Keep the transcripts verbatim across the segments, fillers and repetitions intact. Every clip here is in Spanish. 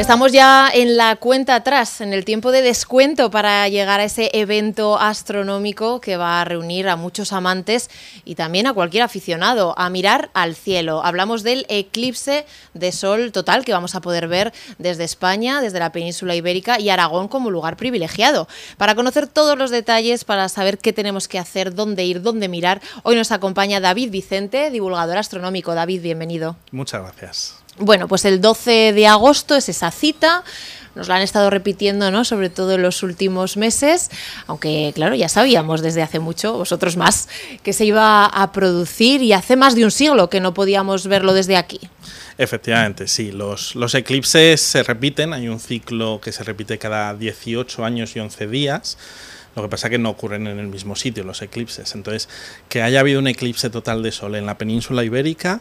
Estamos ya en la cuenta atrás, en el tiempo de descuento para llegar a ese evento astronómico que va a reunir a muchos amantes y también a cualquier aficionado a mirar al cielo. Hablamos del eclipse de sol total que vamos a poder ver desde España, desde la península ibérica y Aragón como lugar privilegiado. Para conocer todos los detalles, para saber qué tenemos que hacer, dónde ir, dónde mirar, hoy nos acompaña David Vicente, divulgador astronómico. David, bienvenido. Muchas gracias. Bueno, pues el doce de agosto es esa cita, nos la han estado repitiendo, ¿no?, sobre todo en los últimos meses, aunque claro, ya sabíamos desde hace mucho, vosotros más, que se iba a producir y hace más de un siglo que no podíamos verlo desde aquí. Efectivamente, sí, los, los eclipses se repiten, hay un ciclo que se repite cada dieciocho años y once días. Lo que pasa es que no ocurren en el mismo sitio los eclipses. Entonces, que haya habido un eclipse total de sol en la península ibérica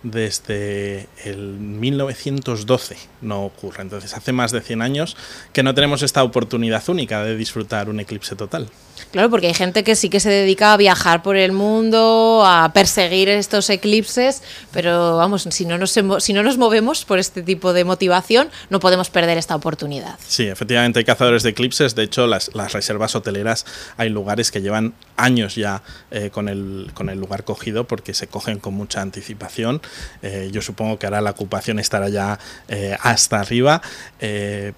desde el mil novecientos doce no ocurre. Entonces, hace más de cien años que no tenemos esta oportunidad única de disfrutar un eclipse total. Claro, porque hay gente que sí que se dedica a viajar por el mundo, a perseguir estos eclipses, pero vamos, si no nos, si no nos movemos por este tipo de motivación, no podemos perder esta oportunidad. Sí, efectivamente hay cazadores de eclipses. De hecho, las, las reservas hoteleras, hay lugares que llevan años ya eh, con, el, con el lugar cogido porque se cogen con mucha anticipación. Eh, yo supongo que ahora la ocupación estará ya eh, hasta arriba. Eh,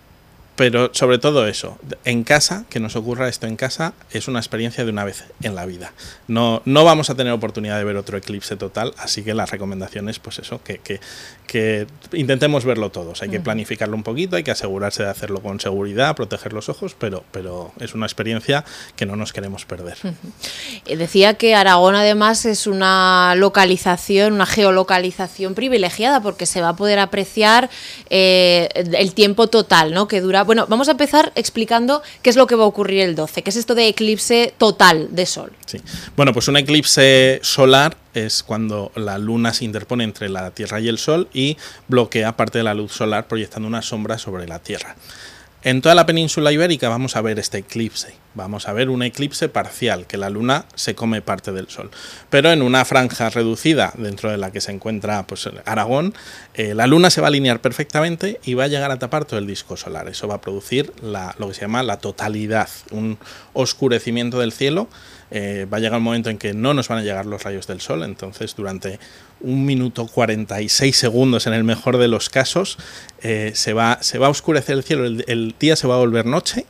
Pero sobre todo eso, en casa, que nos ocurra esto en casa, es una experiencia de una vez en la vida. No, no vamos a tener oportunidad de ver otro eclipse total, así que las recomendaciones, pues eso, que, que, que intentemos verlo todos. Hay que planificarlo un poquito, hay que asegurarse de hacerlo con seguridad, proteger los ojos, pero, pero es una experiencia que no nos queremos perder. Uh-huh. Decía que Aragón además es una localización, una geolocalización privilegiada porque se va a poder apreciar eh, el tiempo total, ¿no?, que dura. Bueno, vamos a empezar explicando qué es lo que va a ocurrir el doce, qué es esto de eclipse total de sol. Sí. Bueno, pues un eclipse solar es cuando la luna se interpone entre la Tierra y el Sol y bloquea parte de la luz solar proyectando una sombra sobre la Tierra. En toda la península ibérica vamos a ver este eclipse, vamos a ver un eclipse parcial, que la luna se come parte del sol. Pero en una franja reducida dentro de la que se encuentra pues, Aragón, eh, la luna se va a alinear perfectamente y va a llegar a tapar todo el disco solar. Eso va a producir la, lo que se llama la totalidad, un oscurecimiento del cielo. Eh, va a llegar un momento en que no nos van a llegar los rayos del sol, entonces durante un minuto cuarenta y seis segundos en el mejor de los casos eh, se, va, se va a oscurecer el cielo, el, el día se va a volver noche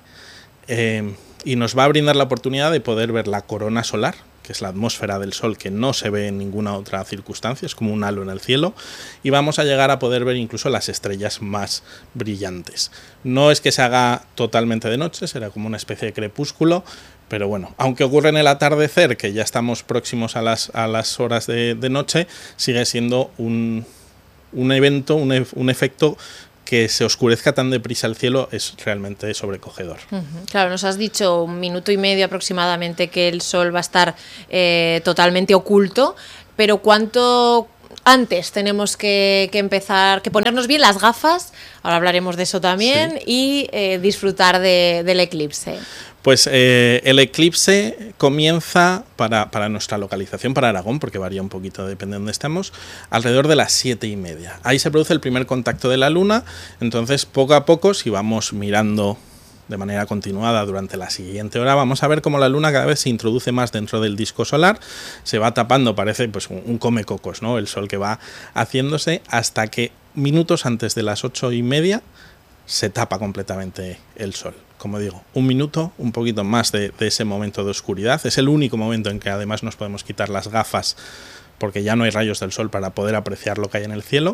eh, y nos va a brindar la oportunidad de poder ver la corona solar, que es la atmósfera del sol que no se ve en ninguna otra circunstancia, es como un halo en el cielo, y vamos a llegar a poder ver incluso las estrellas más brillantes. No es que se haga totalmente de noche, será como una especie de crepúsculo, pero bueno, aunque ocurre en el atardecer, que ya estamos próximos a las, a las horas de, de noche, sigue siendo un, un evento, un, e, un efecto que se oscurezca tan deprisa el cielo es realmente sobrecogedor. Uh-huh. Claro, nos has dicho un minuto y medio aproximadamente que el sol va a estar eh, totalmente oculto, pero ¿cuánto antes tenemos que, que empezar, que ponernos bien las gafas? Ahora hablaremos de eso también, sí. y eh, disfrutar de, del eclipse. Pues eh, el eclipse comienza para, para nuestra localización, para Aragón, porque varía un poquito, depende de dónde estemos, alrededor de las siete y media. Ahí se produce el primer contacto de la luna, entonces poco a poco, si vamos mirando de manera continuada durante la siguiente hora, vamos a ver cómo la luna cada vez se introduce más dentro del disco solar, se va tapando, parece pues un, un comecocos, ¿no?, el sol que va haciéndose, hasta que minutos antes de las ocho y media se tapa completamente el sol. Como digo, un minuto, un poquito más de, de ese momento de oscuridad. Es el único momento en que además nos podemos quitar las gafas porque ya no hay rayos del sol para poder apreciar lo que hay en el cielo.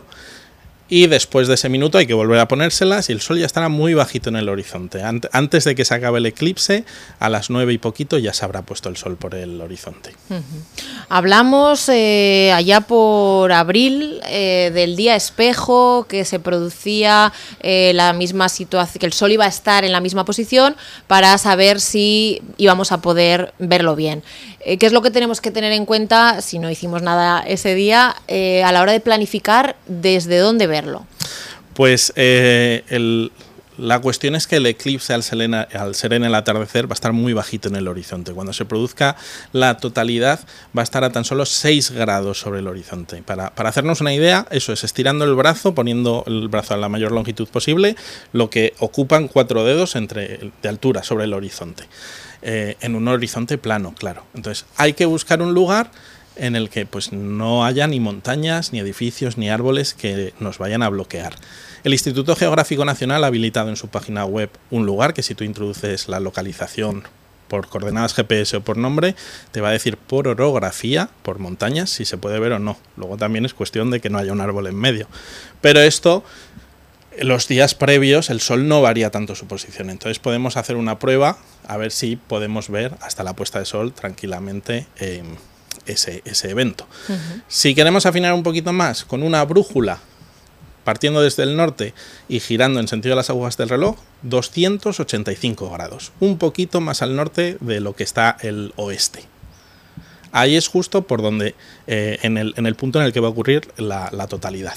Y después de ese minuto hay que volver a ponérselas y el sol ya estará muy bajito en el horizonte. Antes de que se acabe el eclipse, a las nueve y poquito ya se habrá puesto el sol por el horizonte. Uh-huh. Hablamos eh, allá por abril eh, del día espejo, que se producía eh, la misma situación, que el sol iba a estar en la misma posición para saber si íbamos a poder verlo bien. Eh, ¿Qué es lo que tenemos que tener en cuenta, si no hicimos nada ese día, eh, a la hora de planificar desde dónde verlo? Pues eh, el... La cuestión es que el eclipse al ser, en, al ser en el atardecer va a estar muy bajito en el horizonte. Cuando se produzca la totalidad va a estar a tan solo seis grados sobre el horizonte. Para, para hacernos una idea, eso es estirando el brazo, poniendo el brazo a la mayor longitud posible, lo que ocupan cuatro dedos entre, de altura sobre el horizonte. Eh, en un horizonte plano, claro. Entonces hay que buscar un lugar en el que pues, no haya ni montañas, ni edificios, ni árboles que nos vayan a bloquear. El Instituto Geográfico Nacional ha habilitado en su página web un lugar que si tú introduces la localización por coordenadas G P S o por nombre, te va a decir por orografía, por montañas, si se puede ver o no. Luego también es cuestión de que no haya un árbol en medio. Pero esto, los días previos, el sol no varía tanto su posición. Entonces podemos hacer una prueba a ver si podemos ver hasta la puesta de sol tranquilamente eh, ese, ese evento. Uh-huh. Si queremos afinar un poquito más, con una brújula, partiendo desde el norte y girando en sentido de las agujas del reloj, doscientos ochenta y cinco grados, un poquito más al norte de lo que está el oeste. Ahí es justo por donde, eh, en, el, en el punto en el que va a ocurrir la, la totalidad.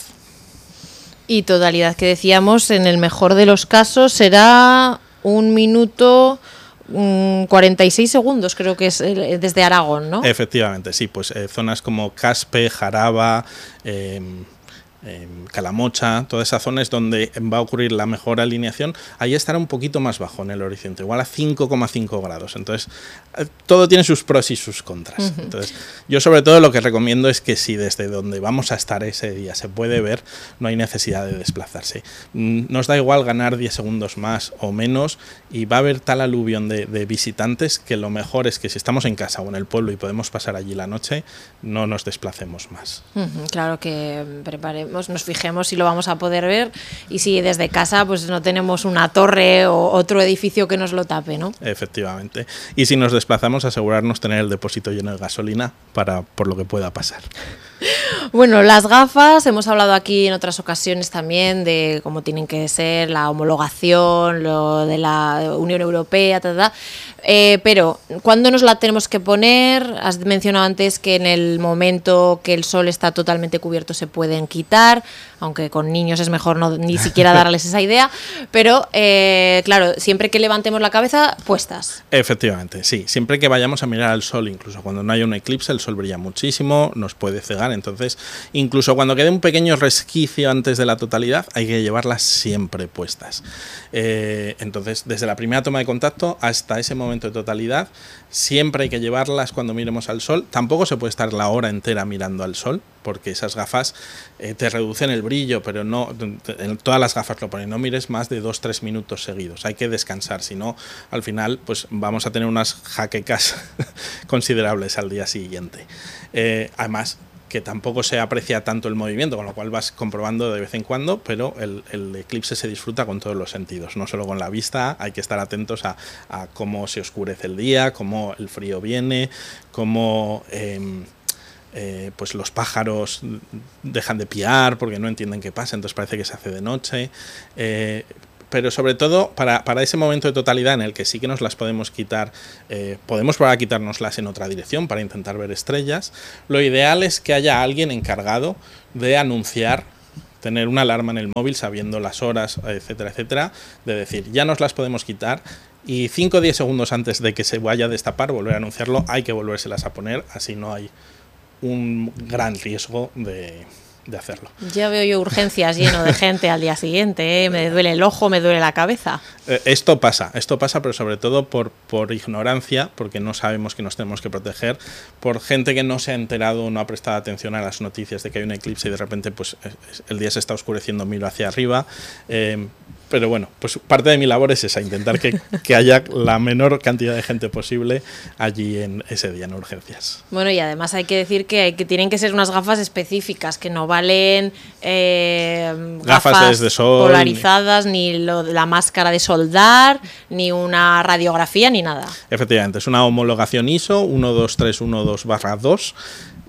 Y totalidad que decíamos, en el mejor de los casos será un minuto mmm, cuarenta y seis segundos, creo que es desde Aragón, ¿no? Efectivamente, sí, pues eh, zonas como Caspe, Jaraba, eh, Eh, Calamocha, toda esa zona es donde va a ocurrir la mejor alineación. Ahí estará un poquito más bajo en el horizonte, igual a cinco coma cinco grados. Entonces, eh, todo tiene sus pros y sus contras. Uh-huh. Entonces, yo sobre todo lo que recomiendo es que si desde donde vamos a estar ese día se puede ver, no hay necesidad de desplazarse. Mm, nos da igual ganar diez segundos más o menos, y va a haber tal aluvión de, de visitantes que lo mejor es que si estamos en casa o en el pueblo y podemos pasar allí la noche, no nos desplacemos más. Uh-huh. Claro que preparemos, nos fijemos si lo vamos a poder ver, y si desde casa pues no tenemos una torre o otro edificio que nos lo tape, ¿no? Efectivamente. Y si nos desplazamos, asegurarnos tener el depósito lleno de gasolina para por lo que pueda pasar. Bueno, las gafas, hemos hablado aquí en otras ocasiones también de cómo tienen que ser, la homologación, lo de la Unión Europea, ta, ta, ta. Eh, pero ¿cuándo nos la tenemos que poner? Has mencionado antes que en el momento que el sol está totalmente cubierto se pueden quitar, aunque con niños es mejor no ni siquiera darles esa idea, pero eh, claro, siempre que levantemos la cabeza, puestas. Efectivamente, sí, siempre que vayamos a mirar al sol, incluso cuando no haya un eclipse, el sol brilla muchísimo, nos puede cegar, entonces incluso cuando quede un pequeño resquicio antes de la totalidad, hay que llevarlas siempre puestas. Eh, entonces, desde la primera toma de contacto hasta ese momento de totalidad, siempre hay que llevarlas cuando miremos al sol. Tampoco se puede estar la hora entera mirando al sol, porque esas gafas eh, te reducen el brillo, pero no, en todas las gafas lo ponen, no mires más de dos tres minutos seguidos, hay que descansar, si no, al final pues vamos a tener unas jaquecas considerables al día siguiente. Eh, además, que tampoco se aprecia tanto el movimiento, con lo cual vas comprobando de vez en cuando, pero el, el eclipse se disfruta con todos los sentidos, no solo con la vista, hay que estar atentos a, a cómo se oscurece el día, cómo el frío viene, cómo eh, eh, pues los pájaros dejan de piar porque no entienden qué pasa, entonces parece que se hace de noche. Eh, pero sobre todo para, para ese momento de totalidad en el que sí que nos las podemos quitar, eh, podemos probar a quitárnoslas en otra dirección para intentar ver estrellas, lo ideal es que haya alguien encargado de anunciar, tener una alarma en el móvil sabiendo las horas, etcétera, etcétera, de decir, ya nos las podemos quitar, y cinco o diez segundos antes de que se vaya a destapar, volver a anunciarlo, hay que volvérselas a poner, así no hay un gran riesgo de... de hacerlo. Ya veo yo urgencias lleno de gente al día siguiente, ¿eh? Me duele el ojo, me duele la cabeza. Eh, esto pasa, esto pasa, pero sobre todo por, por ignorancia, porque no sabemos que nos tenemos que proteger, por gente que no se ha enterado, no ha prestado atención a las noticias de que hay un eclipse y de repente pues el día se está oscureciendo, miro hacia arriba. Eh, Pero bueno, pues parte de mi labor es esa, intentar que, que haya la menor cantidad de gente posible allí en ese día en urgencias. Bueno, y además hay que decir que, hay, que tienen que ser unas gafas específicas, que no valen eh, gafas, gafas de sol, polarizadas, ni, ni lo, la máscara de soldar, ni una radiografía, ni nada. Efectivamente, es una homologación I S O uno dos tres uno dos barra dos.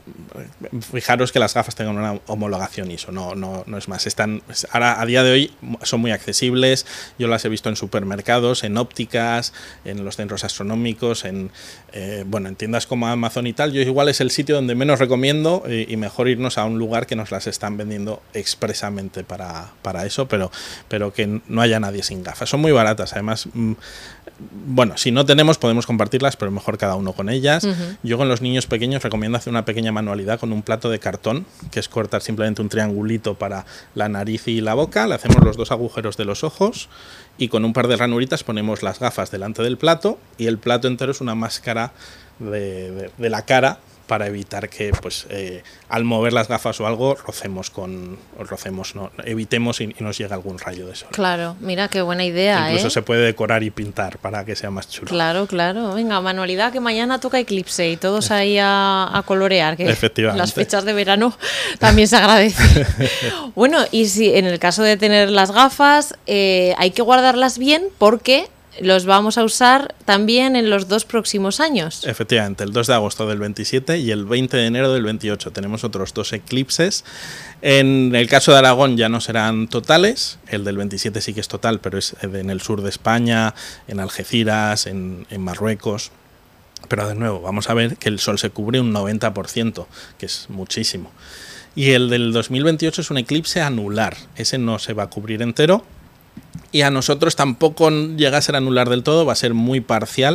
fijaros que las gafas tengan una homologación I S O, no, no, no es más. Están, ahora, a día de hoy son muy accesibles, yo las he visto en supermercados, en ópticas, en los centros astronómicos, en, eh, bueno, en tiendas como Amazon y tal. Yo igual es el sitio donde menos recomiendo y, y mejor irnos a un lugar que nos las están vendiendo expresamente para, para eso, pero, pero que no haya nadie sin gafas. Son muy baratas, además, mmm, bueno, si no tenemos podemos compartirlas, pero mejor cada uno con ellas. Uh-huh. Yo con los niños pequeños recomiendo hacer una pequeña manualidad con un plato de cartón, que es cortar simplemente un triangulito para la nariz y la boca, le hacemos los dos agujeros de los ojos y con un par de ranuritas ponemos las gafas delante del plato y el plato entero es una máscara de, de, de la cara, para evitar que, pues, eh, al mover las gafas o algo, rocemos con, o rocemos, no, evitemos y, y nos llegue algún rayo de sol. Claro, mira qué buena idea. Incluso ¿eh? se puede decorar y pintar para que sea más chulo. Claro, claro. Venga, manualidad, que mañana toca eclipse y todos ahí a, a colorear, que efectivamente. Las fechas de verano también se agradece. Bueno, y si en el caso de tener las gafas, eh, hay que guardarlas bien porque los vamos a usar también en los dos próximos años. Efectivamente, el dos de agosto del veintisiete y el veinte de enero del veintiocho. Tenemos otros dos eclipses. En el caso de Aragón ya no serán totales. El del veintisiete sí que es total, pero es en el sur de España, en Algeciras, en, en Marruecos. Pero de nuevo, vamos a ver que el Sol se cubre un noventa por ciento, que es muchísimo. Y el del dos mil veintiocho es un eclipse anular. Ese no se va a cubrir entero. Y a nosotros tampoco llega a ser anular del todo, va a ser muy parcial.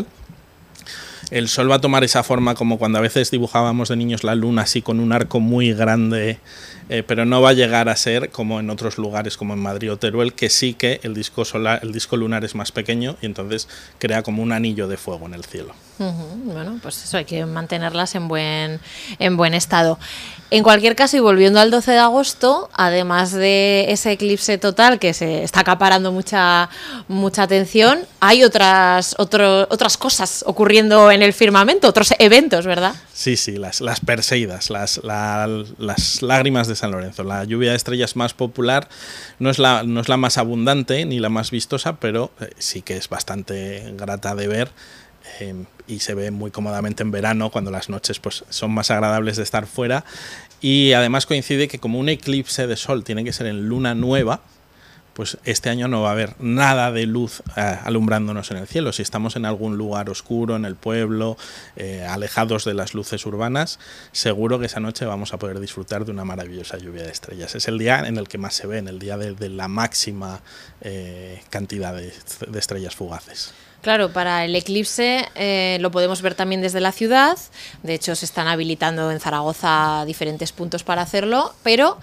El Sol va a tomar esa forma como cuando a veces dibujábamos de niños la luna así con un arco muy grande, eh, pero no va a llegar a ser como en otros lugares como en Madrid o Teruel, que sí que el disco solar, el disco lunar es más pequeño y entonces crea como un anillo de fuego en el cielo. Uh-huh. Bueno, pues eso, hay que mantenerlas en buen, en buen estado. En cualquier caso, y volviendo al doce de agosto, además de ese eclipse total que se está acaparando mucha, mucha atención, hay otras, otro, otras cosas ocurriendo en el firmamento, otros eventos, ¿verdad? Sí, sí, las, las Perseidas, las, la, las lágrimas de San Lorenzo. La lluvia de estrellas más popular, no es la, no es la más abundante ni la más vistosa, pero eh, sí que es bastante grata de ver. Eh, y se ve muy cómodamente en verano cuando las noches pues son más agradables de estar fuera y además coincide que como un eclipse de sol tiene que ser en luna nueva, pues este año no va a haber nada de luz eh, alumbrándonos en el cielo. Si estamos en algún lugar oscuro, en el pueblo, eh, alejados de las luces urbanas, seguro que esa noche vamos a poder disfrutar de una maravillosa lluvia de estrellas. Es el día en el que más se ven, el día de, de la máxima eh, cantidad de, de estrellas fugaces. Claro, para el eclipse eh, lo podemos ver también desde la ciudad. De hecho, se están habilitando en Zaragoza diferentes puntos para hacerlo, pero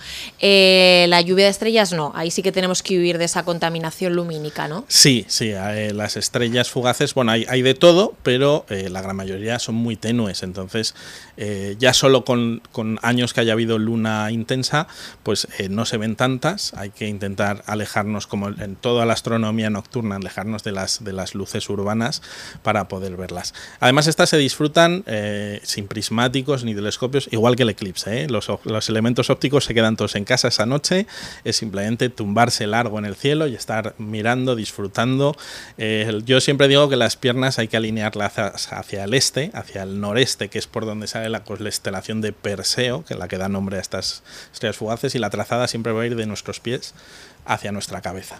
eh, la lluvia de estrellas no. Ahí sí que tenemos que huir de esa contaminación lumínica, ¿no? Sí, sí. Eh, las estrellas fugaces, bueno, hay, hay de todo, pero eh, la gran mayoría son muy tenues. Entonces, eh, ya solo con, con años que haya habido luna intensa, pues eh, no se ven tantas. Hay que intentar alejarnos, como en toda la astronomía nocturna, alejarnos de las, de las luces urbanas para poder verlas. Además, estas se disfrutan eh, sin prismáticos ni telescopios, igual que el eclipse, ¿eh? Los, los elementos ópticos se quedan todos en casa esa noche, es simplemente tumbarse largo en el cielo y estar mirando, disfrutando. Eh, yo siempre digo que las piernas hay que alinearlas hacia, hacia el este, hacia el noreste, que es por donde sale la constelación de Perseo, que es la que da nombre a estas estrellas fugaces, y la trazada siempre va a ir de nuestros pies hacia nuestra cabeza.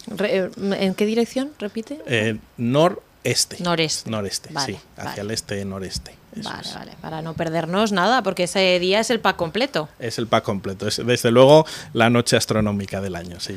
¿En qué dirección? Repite. Eh, noreste. Noreste. Noreste, vale, sí. Hacia vale. el este-noreste. Vale, es. vale. Para no perdernos nada, porque ese día es el pack completo. Es el pack completo. Es, desde luego, la noche astronómica del año, sí,